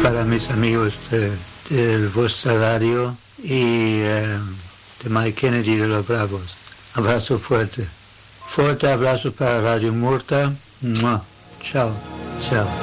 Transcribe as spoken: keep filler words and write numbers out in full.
para mis amigos de, de vuestra radio y eh, de Mike Kennedy de los Bravos. Abrazo fuerte. Fuerte abrazo para Radio Murta. ¡Mua! Chao, chao.